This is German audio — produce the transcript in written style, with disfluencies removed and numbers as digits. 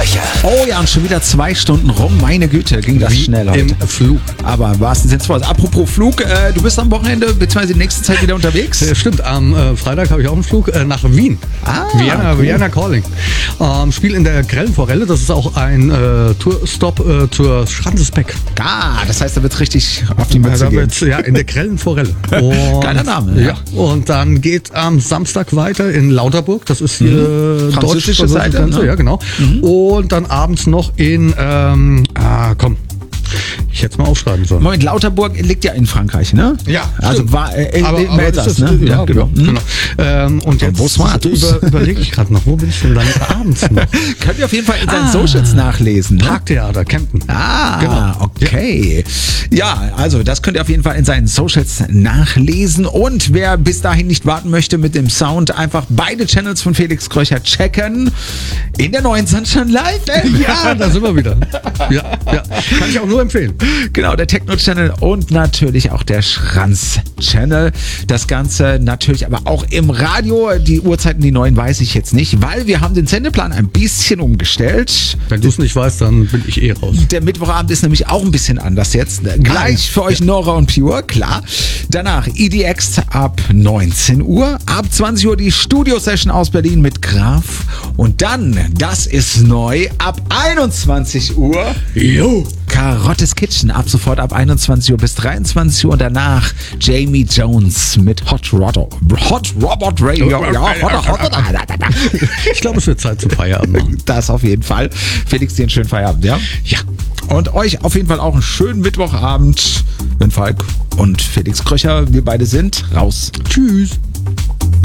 Kröcher. Oh ja, und schon wieder 2 Stunden rum. Meine Güte, ging das Wie schnell heute. im Flug. Aber im wahrsten Sinne des Wortes. Apropos Flug, du bist am Wochenende bzw. in nächster Zeit wieder unterwegs? Stimmt, am Freitag habe ich auch einen Flug nach Wien. Cool. Vienna Calling. Spiel in der Grellenforelle. Das ist auch ein Tourstop zur Schranzesbeck. Das heißt, da wird richtig auf die Mütze gehen. Ja, in der Grellenforelle. Geiler Name. Ja. Und dann geht am Samstag weiter in Lauterburg. Das ist hier Französische Seite, Grenze. ne? Ja, genau. Und dann abends noch in, ich hätte es mal aufschreiben sollen. Moment, Lauterburg liegt ja in Frankreich, ne? Ja, also stimmt. war in aber Elsass, das ist, ne? Ja, genau. Und jetzt wo smart. überlege ich gerade noch, wo bin ich denn dann abends noch? Könnt ihr auf jeden Fall in seinen Socials nachlesen. Ne? Parktheater, Campen. Genau. Okay. Ja, also das könnt ihr auf jeden Fall in seinen Socials nachlesen. Und wer bis dahin nicht warten möchte mit dem Sound, einfach beide Channels von Felix Kröcher checken. In der neuen Sunshine Live. Ja, da sind wir wieder. Ja. Kann ich auch nur empfehlen. Genau, der Techno-Channel und natürlich auch der Schranz-Channel. Das Ganze natürlich aber auch im Radio. Die Uhrzeiten, die neuen, weiß ich jetzt nicht, weil wir haben den Sendeplan ein bisschen umgestellt. Wenn du es nicht weißt, dann bin ich raus. Der Mittwochabend ist nämlich auch ein bisschen anders jetzt. Gleich für euch Nora und Pure, klar. Danach EDX ab 19 Uhr. Ab 20 Uhr die Studio-Session aus Berlin mit Graf. Und dann, das ist neu, ab 21 Uhr. Karottes Kitchen, ab sofort ab 21 Uhr bis 23 Uhr und danach Jamie Jones mit Hot Robot Radio. Ja, Ich glaube, es wird Zeit zum Feierabend machen. das auf jeden Fall. Felix, dir einen schönen Feierabend, ja? Ja. Und euch auf jeden Fall auch einen schönen Mittwochabend. Wenn Falk und Felix Kröcher, wir beide sind raus. Tschüss.